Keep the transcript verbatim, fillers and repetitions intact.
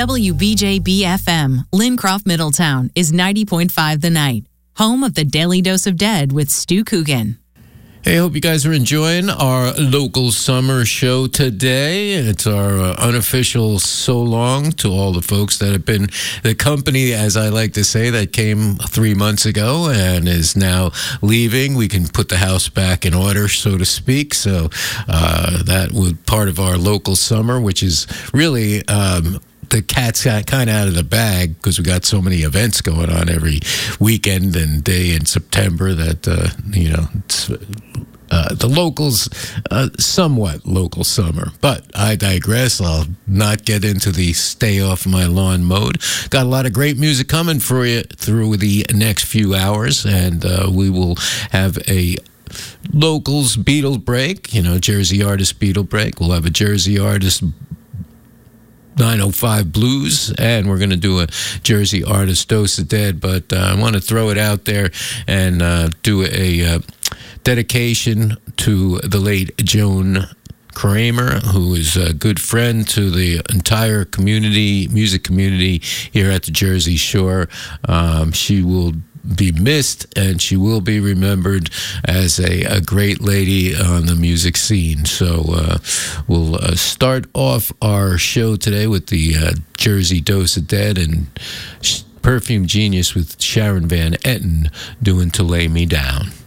W B J B F M, Lincroft, Middletown, is ninety point five The Night, home of the Daily Dose of Dead with Stu Coogan. Hey, I hope you guys are enjoying our local summer show today. It's our uh, unofficial so long to all the folks that have been the company, as I like to say, that came three months ago and is now leaving. We can put the house back in order, so to speak. So uh, that was part of our local summer, which is really... Um, the cat's got kind of out of the bag because we got so many events going on every weekend and day in September that, uh, you know, it's, uh, the locals, uh, somewhat local summer. But I digress. I'll not get into the stay off my lawn mode. Got a lot of great music coming for you through the next few hours, and uh, we will have a locals Beatle break, you know, Jersey artist Beatle break. We'll have a Jersey artist nine oh five Blues, and we're going to do a Jersey artist Dose of Dead, but uh, I want to throw it out there and uh, do a uh, dedication to the late Joan Kramer, who is a good friend to the entire community, music community here at the Jersey Shore. Um, she will be missed, and she will be remembered as a, a great lady on the music scene. So uh, we'll uh, start off our show today with the uh, Jersey Dose of Dead and Perfume Genius with Sharon Van Etten doing To Lay Me Down.